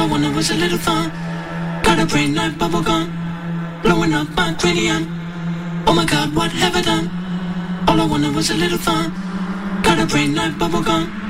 wanted was a little fun. Got a brain like bubble gum, blowing up my cranium. Oh my God, what have I done? All I wanted was a little fun. Got a brain like bubble gum,